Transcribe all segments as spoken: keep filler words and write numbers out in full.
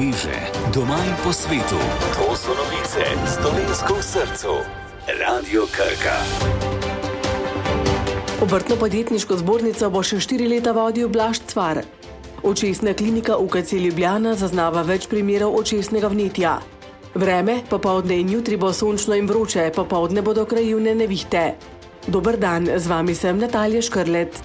sveže, doma in po svetu. To so novice s Dolenjsko v srcu. Radio Krka. Obrtno-podjetniško zbornico bo še štiri leta vodil Blaž Cvar. Očesna klinika U K C Ljubljana zaznava več primerov očesnega vnetja. Vreme, popoldne in jutri bo sončno in vroče, popoldne bodo krajevne nevihte. Dober dan, z vami sem Natalija Škrlet.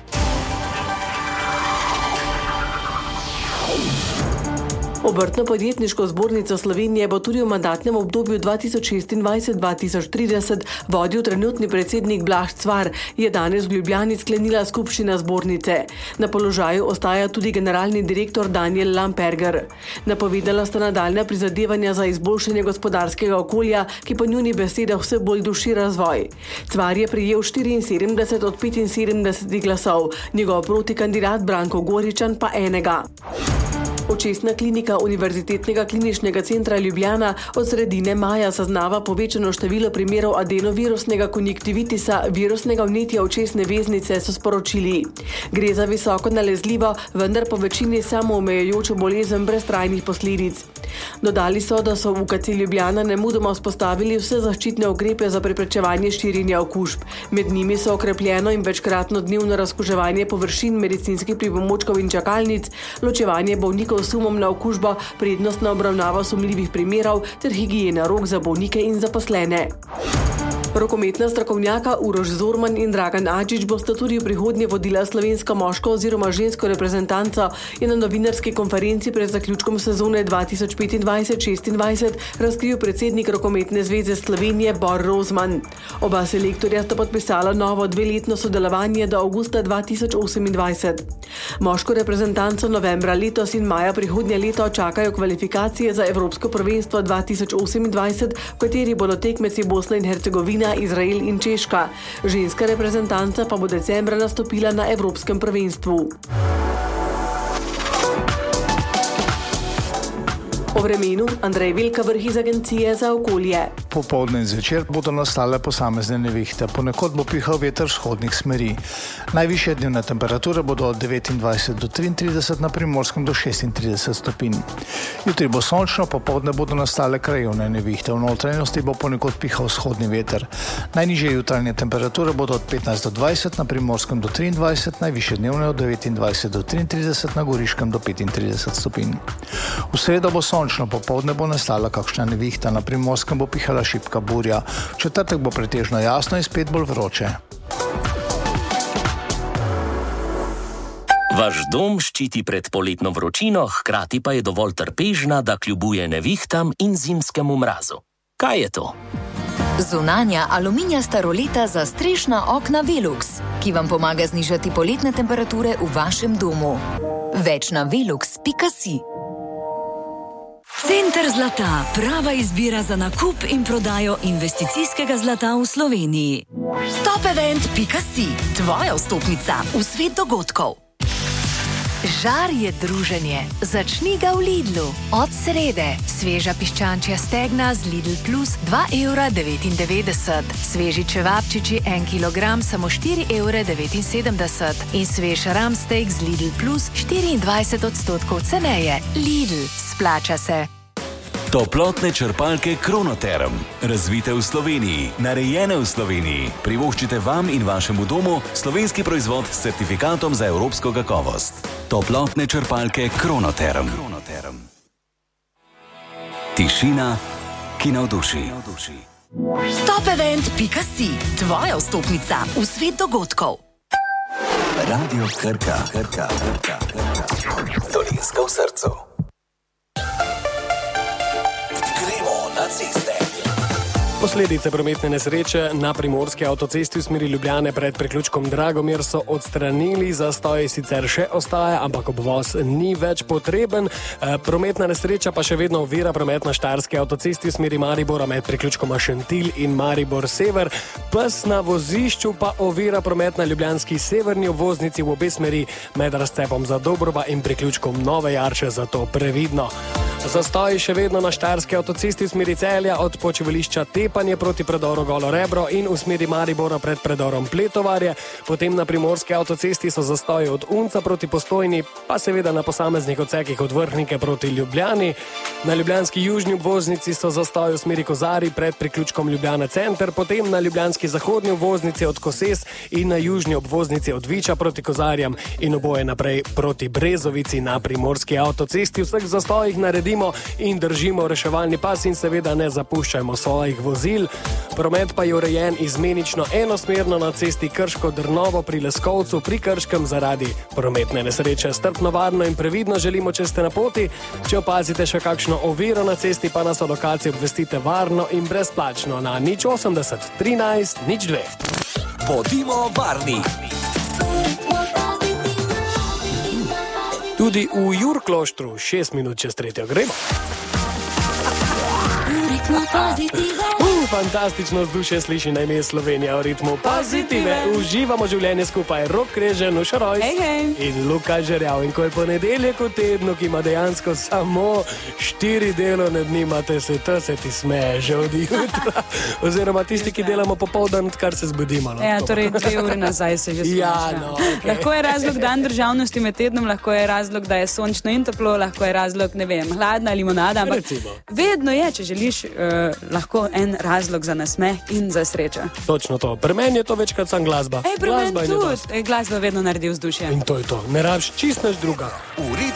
Obrtno-podjetniško zbornico Slovenije bo tudi v mandatnem obdobju dva tisoč šestindvajset do dva tisoč trideset vodil trenutni predsednik Blaž Cvar, je danes v Ljubljani sklenila skupščina zbornice. Na položaju ostaja tudi generalni direktor Danijel Lamperger. Napovedala sta nadaljnja prizadevanja za izboljšanje gospodarskega okolja, ki po njunih besedah vse bolj duši razvoj. Cvar je prejel štiriinsedemdeset od petinsedemdesetih glasov, njegov protikandidat Branko Goričan pa enega. Očesna klinika Univerzitetnega kliničnega centra Ljubljana od sredine maja zaznava povečano število primerov adenovirusnega konjunktivitisa, virusnega vnetja očesne veznice, so sporočili. Gre za visoko nalezljivo, vendar po večini samoomejujočo bolezen brez trajnih posledic. Dodali so, da so v U K C Ljubljana nemudoma vzpostavili vse zaščitne ukrepe za preprečevanje širjenja okužb. Med njimi so okrepljeno in večkratno dnevno razkuževanje površin medicinskih pripomočkov in čakalnic, ločevanje bolnikov s sumom na okužbo, prednostna obravnava sumljivih primerov ter higiena rok za bolnike in zaposlene. Rokometna strokovnjaka Uroš Zorman in Dragan Adžič bosta tudi v prihodnje vodila slovensko moško oziroma žensko reprezentanco, je na novinarski konferenci pred zaključkom sezone dva tisoč petindvajset šestindvajset razkril predsednik Rokometne zveze Slovenije Bor Rozman. Oba selektorja sta podpisala novo dveletno sodelovanje do avgusta dva tisoč osemindvajset. Moško reprezentanco novembra letos in maja prihodnje leto čakajo kvalifikacije za Evropsko prvenstvo dva tisoč osemindvajset, v kateri bodo tekmeci Bosna in Hercegovina, Izrael in Češka. Ženska reprezentanca pa bo decembra nastopila na Evropskem prvenstvu. O vremenu Andrej Velkavrh iz Agencije za okolje. Popoldne in zvečer bodo nastale posamezne nevihte. Ponekod bo pihal veter vzhodnih smeri. Najvišje dnevne temperature bodo od devetindvajset do triintrideset, na Primorskem do šestintrideset stopinj. Jutri bo sončno, popoldne bodo nastale krajevne nevihte. V notranjosti bo ponekod pihal vzhodni veter. Najnižje jutranje temperature bodo od petnajst do dvajset, na Primorskem do triindvajset, najvišje dnevne od devetindvajset do triintrideset, na Goriškem do petintrideset stopinj. V sredo bo sončno, popoldne bo nastala kakšna nevihta, na Primorskem bo pihala šibka burja. V četrtek bo pretežno jasno in spet bolj vroče. Vaš dom ščiti pred poletno vročino, hkrati pa je dovolj trpežna, da kljubuje nevihtam in zimskemu mrazu. Kaj je to? Zunanja aluminijasta roleta za strešna okna Velux, ki vam pomaga znižati poletne temperature v vašem domu. Več na velux pika si. Center zlata, prava izbira za nakup in prodajo investicijskega zlata v Sloveniji. top event pika si, tvoja vstopnica v svet dogodkov. Žar je druženje. Začni ga v Lidlu. Od srede. Sveža piščančja stegna z Lidl Plus dva evra devetindevetdeset. Sveži čevapčiči en kilogram samo štiri evre devetinsedemdeset. In svež ramsteak z Lidl Plus štiriindvajset odstotkov ceneje. Lidl. Splača se. Toplotne črpalke Kronoterm. Razvite v Sloveniji, narejene v Sloveniji. Privoščite vam in vašemu domu slovenski proizvod s certifikatom za evropsko kakovost. Toplotne črpalke Kronoterm. Tišina, ki navduši. top event pika si, tvoja vstopnica v svet dogodkov. Radio Krka, Krka, Krka, Krka. Dolenjsko v srcu. Posledice prometne nesreče na primorski avtocesti v smeri Ljubljane pred priključkom Dragomir so odstranili, zastoj sicer še ostaja, ampak obvoz ni več potreben. Prometna nesreča pa še vedno ovira promet na štajerski avtocesti v smeri Maribora med priključkoma Šentilj in Maribor Sever. Pes na vozišču pa ovira promet na ljubljanski severni obvoznici v obe smeri med razcepom za Dobroba in priključkom Nove Jarče, zato previdno. Zastoj še vedno na štajerski avtocesti v smeri Celja od počivališča Tepanje proti predoru Golo Rebro in v smeri Maribora pred predorom Pletovarje. Potem na primorski avtocesti so zastoji od Unca proti Postojni, pa seveda na posameznih odsekih od Vrhnike proti Ljubljani. Na ljubljanski južni obvoznici so zastoji v smeri Kozari pred priključkom Ljubljana center, potem na ljubljanski zahodni obvoznici od Koses in na južni obvoznici od Viča proti Kozarjam in oboje naprej proti Brezovici na primorski avtocesti. Vseh zastojih naredimo in držimo reševalni pas in seveda ne zapuščajmo svojih vozil. Promet pa je urejen izmenično enosmerno na cesti Krško-Drnovo pri Leskovcu pri Krškem zaradi prometne nesreče. Strpno, varno in previdno želimo, če ste na poti. Če opazite še kakšno oviro na cesti, pa nas o lokaciji obvestite varno in brezplačno na nič osemdeset trinajst nič dve. Bodimo varni. Tudi v Jurkloštru šest minut čez tretjo gremo. Uh, fantastično vzdušje sliši na ime Slovenija v ritmu Pozitive. Uživamo življenje skupaj. Rok Krežen, Nuša Rojs hey, hey. in Luka Žerjav. In ko je ponedeljek v tednu, ki ima dejansko samo štiri delovne dni, imate se, to se ti smeje že od jutra. Oziroma tisti, ki delamo popoldan, kar se zbudimo. No? Ja, torej dve uri nazaj se že smeš. Ja, no, okay. Lahko je razlog dan državnosti med tednom, lahko je razlog, da je sončno in toplo, lahko je razlog, ne vem, hladna limonada, ampak Recimo. vedno je, če želiš, uh, lahko en razlog za nasmeh in za srečo. Točno to. Pri meni je to večkrat sam glasba. Ej, pri meni Glasba in je dosti. tudi. Ej, glasba vedno naredi vzdušje. In to je to. Ne rabiš čist nič druga.